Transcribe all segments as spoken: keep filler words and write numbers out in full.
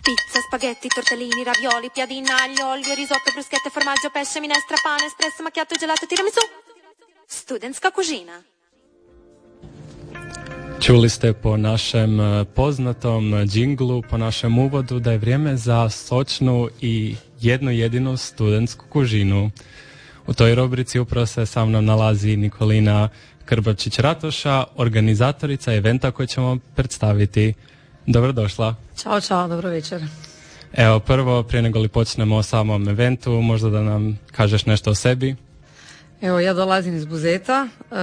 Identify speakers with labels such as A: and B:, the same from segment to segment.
A: Pizza, spaghetti, tortellini, ravioli, piadina, aglio, olio, risotto, bruschette, formaggio, pesce, minestra, pane, espresso, macchiato, gelato, tiramisù. Studentska kužina.
B: Čuli ste po našem poznatom džinglu, po našem uvodu da je vrijeme za sočnu i jednu jedinu studentsku kužinu. U toj rubrici upravo se sa mnom nalazi Nikolina Krbavčić-Ratoša, organizatorica eventa koji ćemo predstaviti. Dobrodošla.
C: Ćao, čao, dobro večer.
B: Evo, prvo, prije nego li počnemo o samom eventu, možda da nam kažeš nešto o sebi?
C: Evo, ja dolazim iz Buzeta, uh,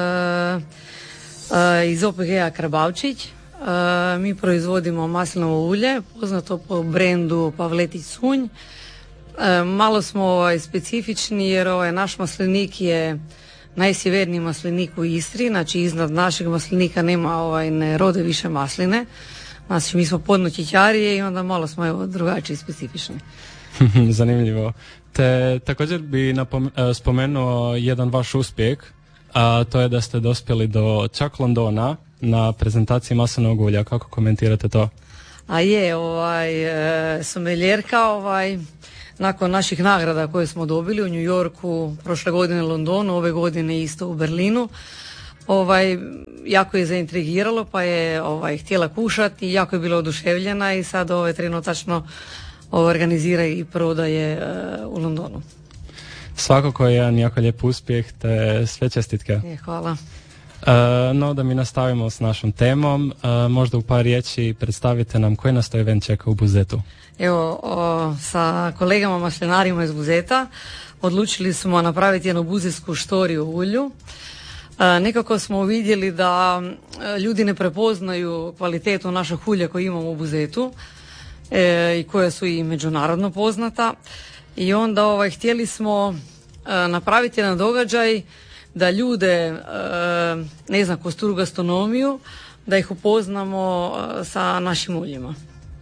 C: uh, iz O P G-a Krbavčić. Uh, mi proizvodimo maslinovo ulje, poznato po brendu Pavletić Sunj. Uh, malo smo ovaj, specifični jer ovaj, naš maslinik je najsjeverniji maslinik u Istri, znači iznad našeg maslinika nema, ovaj, ne rode više masline. Znači, mi smo podnoćićarije i onda malo smo evo, drugačiji, specifični.
B: Zanimljivo. Te također bi napom- spomenuo jedan vaš uspjeh, a to je da ste dospjeli do čak Londona na prezentaciji maslinovog ulja. Kako komentirate to?
C: A je, ovaj, e, someljerka, ovaj, nakon naših nagrada koje smo dobili u New Yorku, prošle godine u Londonu, ove godine isto u Berlinu, ovaj, jako je zaintrigiralo pa je ovaj, htjela kušati i jako je bila oduševljena i sad ovaj, trenutačno organizira i prodaje uh, u Londonu.
B: Svakako je jedan jako lijep uspjeh, te sve čestitke.
C: Je, hvala.
B: Uh, no, da mi nastavimo s našom temom, uh, možda u par riječi predstavite nam koji nas to event čeka u Buzetu.
C: Evo, o, sa kolegama maslinarima iz Buzeta odlučili smo napraviti jednu buzetsku štoriju u ulju. E, nekako smo vidjeli da e, ljudi ne prepoznaju kvalitetu našeg ulja koji imamo u Buzetu e, i koja su i međunarodno poznata i onda ovaj, htjeli smo e, napraviti jedan događaj da ljude, e, ne znam, kosturu gastronomiju, da ih upoznamo e, sa našim uljima.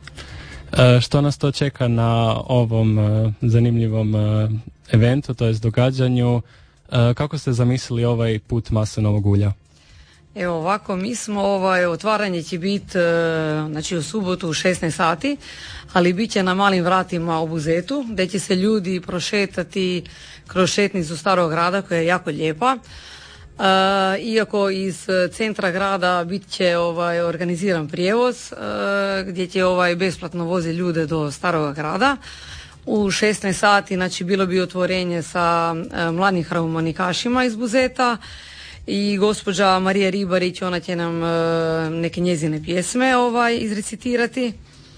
B: E, što nas to čeka na ovom e, zanimljivom e, eventu, to jest događanju? Kako ste zamislili ovaj put maslinovog ulja?
C: Evo ovako, mi smo, ovaj, otvaranje će biti znači u subotu u šesnaest sati, ali bit će na malim vratima u Buzetu, gdje će se ljudi prošetati kroz šetnicu Starog grada koja je jako lijepa. E, iako iz centra grada bit će ovaj, organiziran prijevoz e, gdje će ovaj, besplatno vozi ljude do Starog grada. U šesnaest sati, znači, bilo bi otvorenje sa e, mladim harmonikašima iz Buzeta i gospođa Marija Ribarić, ona će nam e, neke njezine pjesme ovaj, izrecitirati.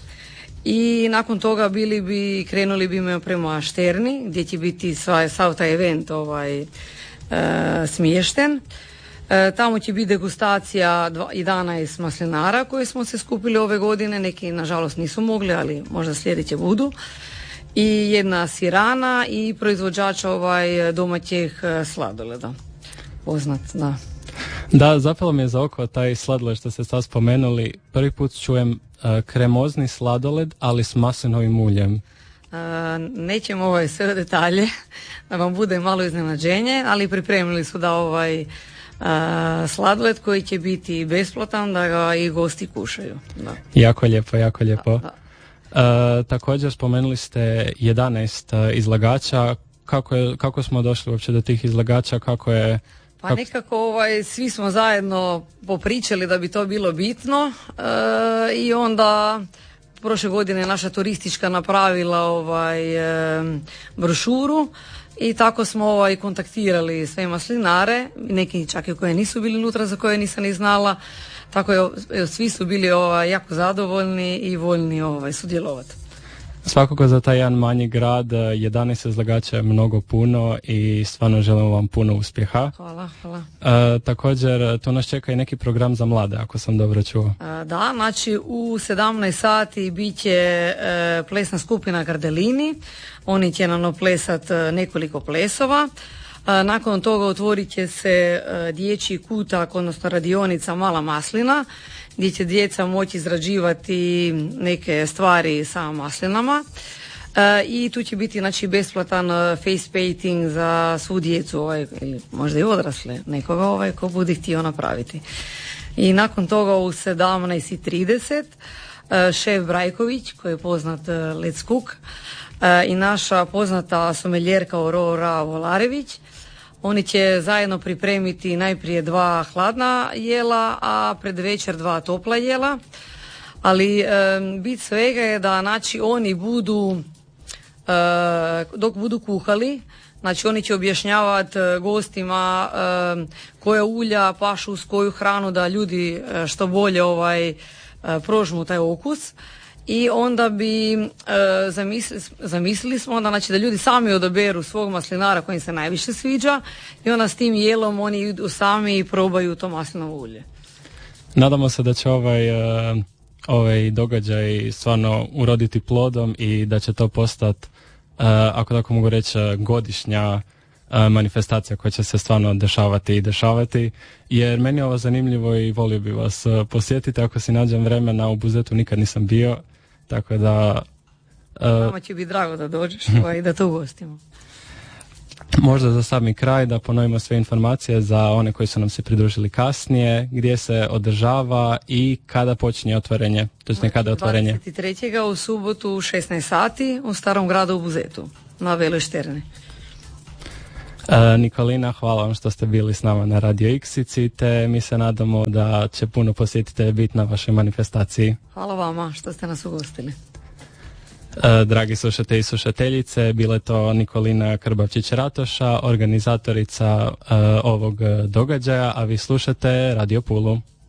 C: I nakon toga bili bi, krenuli bi me prema Šterni, gdje će biti sva, sav taj event ovaj, e, smješten. E, tamo će biti degustacija jedanaest maslinara koje smo se skupili ove godine, neki nažalost nisu mogli, ali možda sljedeće budu. I jedna sirana i proizvođača ovaj domaćih sladoleda. Poznat, da.
B: Da, zapelo mi je za oko taj sladoled što ste sad spomenuli. Prvi put čujem uh, kremozni sladoled, ali s maslinovim uljem.
C: Uh, nećemo ovaj sve detalje, da vam bude malo iznenađenje, ali pripremili su da ovaj uh, sladoled koji će biti besplatan, da ga i gosti kušaju. Da.
B: Jako lijepo, jako lijepo.
C: Da, da.
B: Uh, također spomenuli ste jedanaest uh, izlagača. Kako, je, kako smo došli uopće do tih izlagača? Kako je...
C: Pa
B: kako...
C: nekako ovaj, svi smo zajedno popričali da bi to bilo bitno uh, i onda prošle godine naša turistička napravila ovaj, um, brošuru i tako smo ovaj, kontaktirali sve maslinare, neki čak i koje nisu bili unutra, za koje nisam ni znala. Tako je, svi su bili ovaj, jako zadovoljni i voljni ovaj, sudjelovati.
B: Svakako za taj jedan manji grad jedanaest izlagača je mnogo puno i stvarno želimo vam puno uspjeha.
C: Hvala, hvala.
B: E, također tu nas čeka i neki program za mlade, ako sam dobro čuo.
C: A, da, znači u sedamnaest sati bit će e, plesna skupina Gardelini. Oni će nam plesat nekoliko plesova. A, nakon toga otvorit će se a, dječji kutak, odnosno radionica Mala maslina, gdje će djeca moći izrađivati neke stvari sa maslinama. E, I tu će biti, znači, besplatan face painting za svu djecu, ovaj, ili možda i odrasle, nekoga ovaj, ko bude htio napraviti. I nakon toga u sedamnaest i trideset šef Brajković koji je poznat Let's Cook i naša poznata someljerka Aurora Volarević. Oni će zajedno pripremiti najprije dva hladna jela, a pred večer dva topla jela. Ali e, bit svega je da znači oni budu, e, dok budu kuhali, znači oni će objašnjavati gostima e, koja ulja pašu s koju hranu da ljudi e, što bolje ovaj, e, prožmu taj okus. I onda bi e, zamislili, zamislili smo onda znači da ljudi sami odaberu svog maslinara koji im se najviše sviđa i onda s tim jelom oni idu sami i probaju to maslinovo ulje.
B: Nadamo se da će ovaj, uh, ovaj događaj stvarno uroditi plodom i da će to postati, uh, ako tako mogu reći, godišnja uh, manifestacija koja će se stvarno dešavati i dešavati, jer meni je ovo zanimljivo i volio bi vas uh, posjetiti ako si nađem vremena. U Buzetu nikad nisam bio, tako da... Uh,
C: Nama će biti drago da dođeš i da to ugostimo.
B: Možda za sami kraj da ponovimo sve informacije za one koji su nam se pridružili kasnije, gdje se održava i kada počinje otvorenje, to je kada je otvorenje.
C: dvadeset trećeg u subotu u šesnaest sati u Starom gradu u Buzetu, na Veloj Šterni.
B: E, Nikolina, hvala vam što ste bili s nama na Radio Iksici, te mi se nadamo da će puno posjetitelja biti na vašoj manifestaciji.
C: Hvala vama što ste nas ugostili.
B: E, dragi slušatelji i slušateljice, bila je to Nikolina Krbavčić-Ratoša, organizatorica e, ovog događaja, a vi slušate Radio Pulu.